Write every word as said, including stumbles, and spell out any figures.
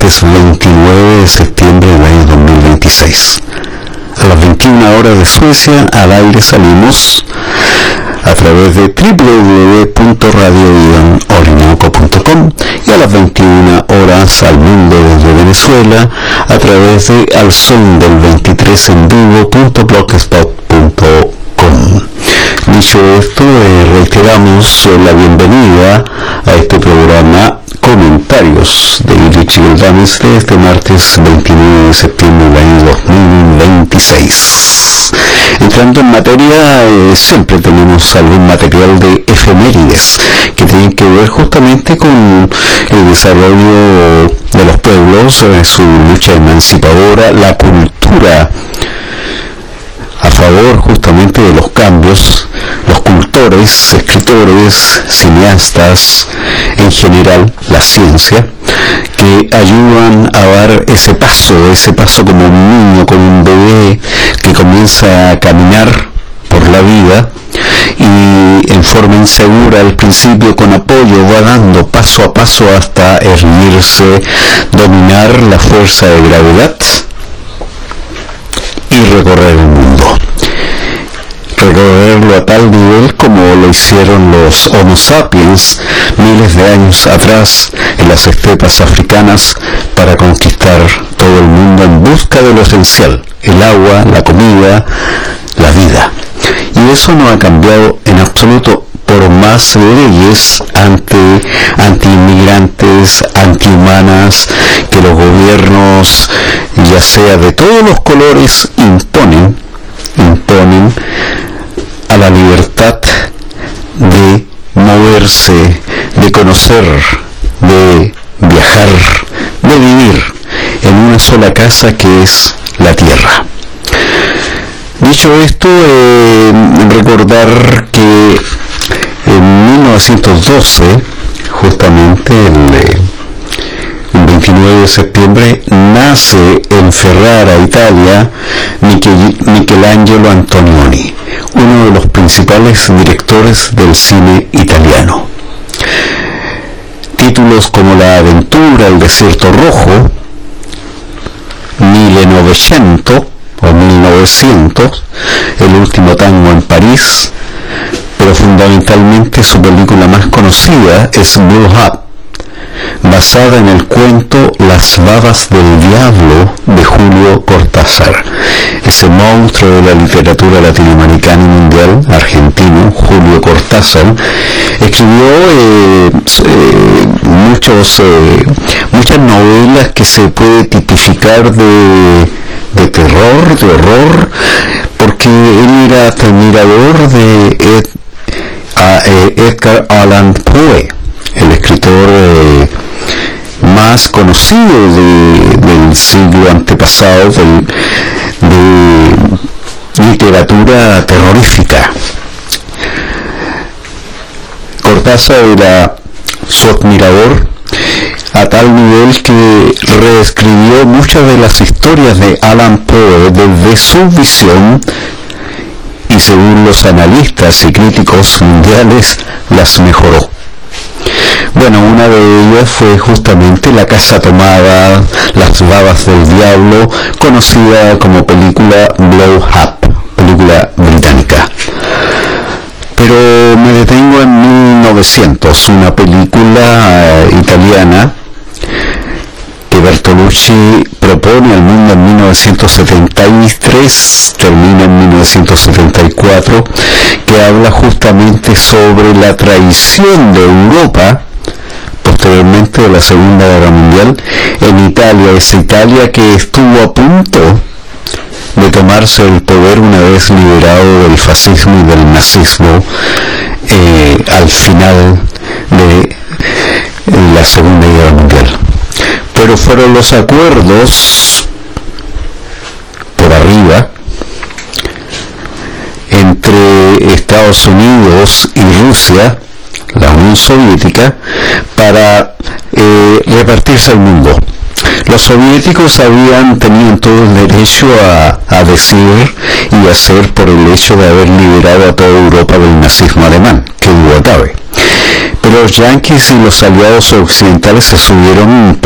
martes veintinueve de septiembre del año dos mil veintiséis. A las veintiuna horas de Suecia, al aire salimos a través de doble u doble u doble u punto radio guion orinoco punto com y a las veintiuna horas al mundo desde Venezuela a través de al son del veintitrés en vivo punto blogspot punto com. Dicho esto, eh, reiteramos eh, la bienvenida a este programa Comentarios de Illich Gildames de este martes veintinueve de septiembre del año dos mil veintiséis. Entrando en materia, eh, siempre tenemos algún material de efemérides que tienen que ver justamente con el desarrollo de los pueblos, eh, su lucha emancipadora, la cultura a favor justamente de los cambios, los cultores, escritores, cineastas, en general la ciencia, que ayudan a dar ese paso, ese paso como un niño, como un bebé que comienza a caminar por la vida y en forma insegura al principio con apoyo va dando paso a paso hasta erguirse, dominar la fuerza de gravedad y recorrer el mundo. Recorrerlo a tal nivel como lo hicieron los Homo sapiens miles de años atrás en las estepas africanas para conquistar todo el mundo en busca de lo esencial, el agua, la comida, la vida. Y eso no ha cambiado en absoluto por más leyes anti, anti-inmigrantes, antihumanas que los gobiernos, ya sea de todos los colores, imponen, imponen a la libertad de moverse, de conocer, de viajar, de vivir en una sola casa que es la tierra. Dicho esto, eh, recordar que en mil novecientos doce, justamente el, eh, el veintinueve de septiembre, nace en Ferrara, Italia, Michel, Michelangelo Antonioni, uno de los principales directores del cine italiano. Títulos como La aventura, El desierto rojo, mille novecento o mil novecientos, El último tango en París, pero fundamentalmente su película más conocida es Blue Hat, basada en el cuento Las babas del diablo de Julio Cortázar. Ese monstruo de la literatura latinoamericana y mundial, argentino, Julio Cortázar, escribió eh, eh, muchos, eh, muchas novelas que se puede tipificar de, de terror, de horror, porque él era admirador de Ed, a, eh, Edgar Allan Poe, el escritor eh, más conocido de, del siglo antepasado del, de literatura terrorífica. Cortázar era su admirador a tal nivel que reescribió muchas de las historias de Allan Poe desde su visión y, según los analistas y críticos mundiales, las mejoró. Bueno, una de ellas fue justamente La casa tomada, Las babas del diablo, conocida como película Blow Up, película británica. Pero me detengo en mil novecientos, una película uh, italiana que Bertolucci propone al mundo en mil novecientos setenta y tres, termina en mil novecientos setenta y cuatro, que habla justamente sobre la traición de Europa posteriormente de la Segunda Guerra Mundial en Italia, esa Italia que estuvo a punto de tomarse el poder una vez liberado del fascismo y del nazismo eh, al final de la Segunda Guerra Mundial. Pero fueron los acuerdos por arriba entre Estados Unidos y Rusia, la Unión Soviética, para eh, repartirse el mundo. Los soviéticos habían tenido todo el derecho a, a decir y hacer por el hecho de haber liberado a toda Europa del nazismo alemán, que duda cabe. Pero los yanquis y los aliados occidentales se subieron